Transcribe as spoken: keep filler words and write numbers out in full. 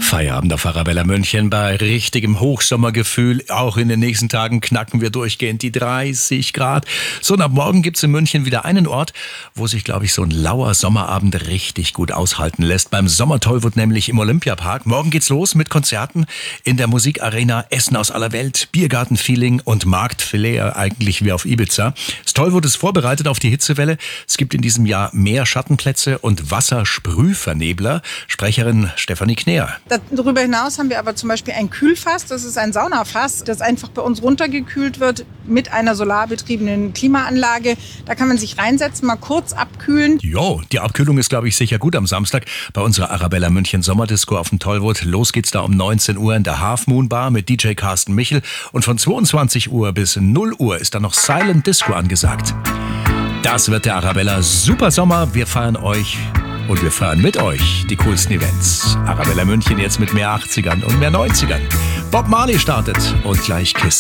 Feierabend auf Arabella München bei richtigem Hochsommergefühl. Auch in den nächsten Tagen knacken wir durchgehend die dreißig Grad. So, und ab morgen gibt's in München wieder einen Ort, wo sich, glaube ich, so ein lauer Sommerabend richtig gut aushalten lässt. Beim Sommertollwood, nämlich im Olympiapark. Morgen geht's los mit Konzerten in der Musikarena, Essen aus aller Welt, Biergartenfeeling und Marktfilet, eigentlich wie auf Ibiza. Das Tollwood ist vorbereitet auf die Hitzewelle. Es gibt in diesem Jahr mehr Schattenplätze und Wassersprühvernebler. Sprecherin Stefanie Kneer. Darüber hinaus haben wir aber zum Beispiel ein Kühlfass, das ist ein Saunafass, das einfach bei uns runtergekühlt wird mit einer solarbetriebenen Klimaanlage. Da kann man sich reinsetzen, mal kurz abkühlen. Jo, die Abkühlung ist, glaube ich, sicher gut am Samstag bei unserer Arabella München Sommerdisco auf dem Tollwood. Los geht's da um neunzehn Uhr in der Half Moon Bar mit D J Carsten Michel und von zweiundzwanzig Uhr bis null Uhr ist dann noch Silent Disco angesagt. Das wird der Arabella Super Sommer. Wir feiern euch und wir feiern mit euch die coolsten Events. Arabella München jetzt mit mehr achtzigern und mehr neunzigern. Bob Marley startet und gleich Kiss.